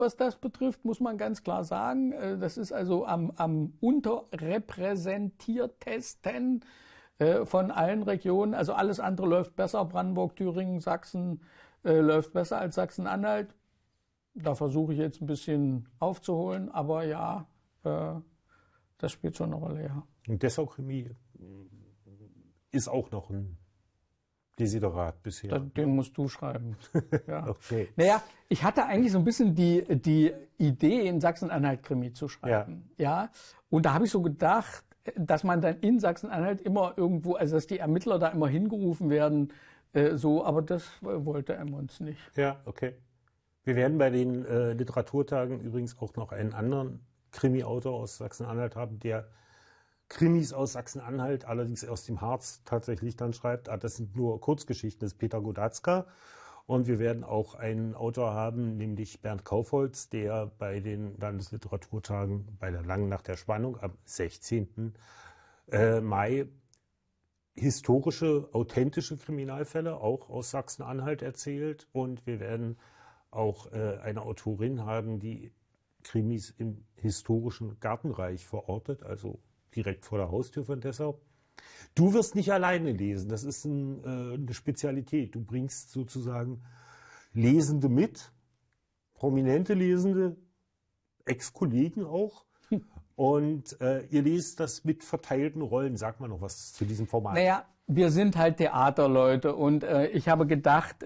was das betrifft, muss man ganz klar sagen. Das ist also am unterrepräsentiertesten von allen Regionen. Also alles andere läuft besser. Brandenburg, Thüringen, Sachsen läuft besser als Sachsen-Anhalt. Da versuche ich jetzt ein bisschen aufzuholen, aber ja, das spielt schon eine Rolle, ja. Und Dessau-Krimi ist auch noch ein Desiderat bisher. Den musst du schreiben. Ja. Okay. Naja, ich hatte eigentlich so ein bisschen die Idee, in Sachsen-Anhalt-Krimi zu schreiben. Ja. Und da habe ich so gedacht, dass man dann in Sachsen-Anhalt immer irgendwo, also dass die Ermittler da immer hingerufen werden, aber das wollte Emmons nicht. Ja, okay. Wir werden bei den Literaturtagen übrigens auch noch einen anderen Krimi-Autor aus Sachsen-Anhalt haben, der Krimis aus Sachsen-Anhalt, allerdings aus dem Harz tatsächlich dann schreibt. Das sind nur Kurzgeschichten, das ist Peter Godatzka. Und wir werden auch einen Autor haben, nämlich Bernd Kaufholz, der bei den Landesliteraturtagen bei der Langen Nacht der Spannung am 16. Mai historische, authentische Kriminalfälle auch aus Sachsen-Anhalt erzählt. Und wir werden auch eine Autorin haben, die Krimis im historischen Gartenreich verortet, also direkt vor der Haustür von Dessau. Du wirst nicht alleine lesen, das ist eine Spezialität. Du bringst sozusagen Lesende mit, prominente Lesende, Ex-Kollegen auch. Und ihr lest das mit verteilten Rollen. Sag mal noch was zu diesem Format. Naja, wir sind halt Theaterleute und ich habe gedacht,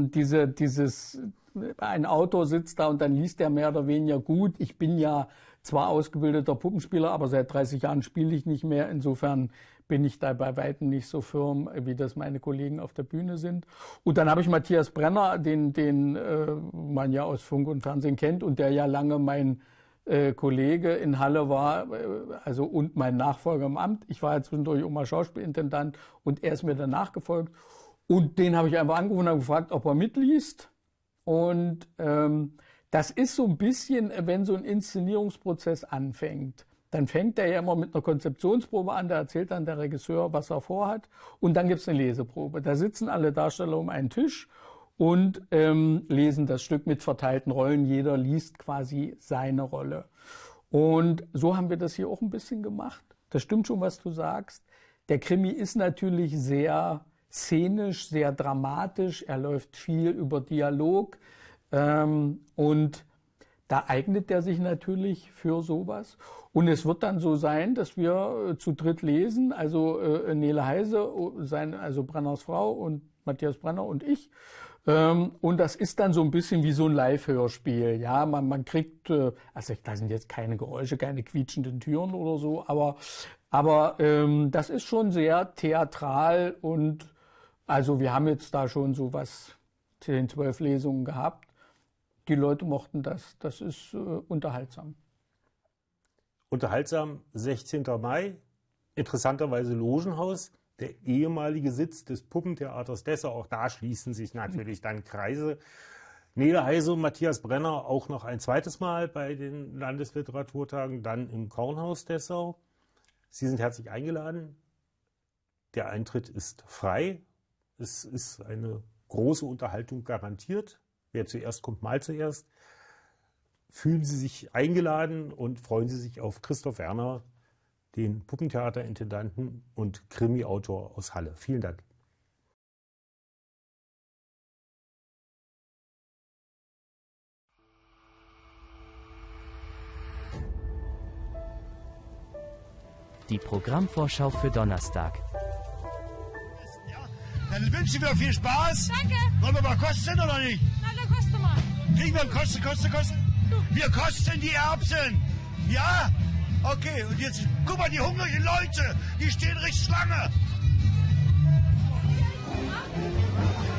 ein Autor sitzt da und dann liest er mehr oder weniger gut. Ich bin ja zwar ausgebildeter Puppenspieler, aber seit 30 Jahren spiele ich nicht mehr. Insofern bin ich da bei Weitem nicht so firm, wie das meine Kollegen auf der Bühne sind. Und dann habe ich Matthias Brenner, den man ja aus Funk und Fernsehen kennt und der ja lange mein Kollege in Halle war, und mein Nachfolger im Amt. Ich war ja zwischendurch auch mal Schauspielintendant und er ist mir danach gefolgt. Und den habe ich einfach angerufen und gefragt, ob er mitliest. Und das ist so ein bisschen, wenn so ein Inszenierungsprozess anfängt, dann fängt er ja immer mit einer Konzeptionsprobe an, da erzählt dann der Regisseur, was er vorhat, und dann gibt's eine Leseprobe. Da sitzen alle Darsteller um einen Tisch und lesen das Stück mit verteilten Rollen. Jeder liest quasi seine Rolle. Und so haben wir das hier auch ein bisschen gemacht. Das stimmt schon, was du sagst. Der Krimi ist natürlich sehr szenisch, sehr dramatisch. Er läuft viel über Dialog. Und da eignet er sich natürlich für sowas. Und es wird dann so sein, dass wir zu dritt lesen, also Nele Heise, also Brenners Frau und Matthias Brenner und ich. Und das ist dann so ein bisschen wie so ein Live-Hörspiel. Ja, man kriegt, also da sind jetzt keine Geräusche, keine quietschenden Türen oder so, aber das ist schon sehr theatral und also wir haben jetzt da schon so was 10, 12 Lesungen gehabt. Die Leute mochten das. Das ist unterhaltsam. Unterhaltsam, 16. Mai, interessanterweise Logenhaus, der ehemalige Sitz des Puppentheaters Dessau. Auch da schließen sich natürlich dann Kreise. Nele Heise und Matthias Brenner auch noch ein zweites Mal bei den Landesliteraturtagen, dann im Kornhaus Dessau. Sie sind herzlich eingeladen. Der Eintritt ist frei. Es ist eine große Unterhaltung garantiert. Wer zuerst kommt, mal zuerst. Fühlen Sie sich eingeladen und freuen Sie sich auf Christoph Werner, den Puppentheaterintendanten und Krimi-Autor aus Halle. Vielen Dank. Die Programmvorschau für Donnerstag. Dann wünsche ich mir viel Spaß. Danke. Wollen wir mal kosten oder nicht? Na, dann koste mal. Kriegen wir kosten? Wir kosten die Erbsen. Ja? Okay, und jetzt, guck mal, die hungrigen Leute, die stehen richtig Schlange.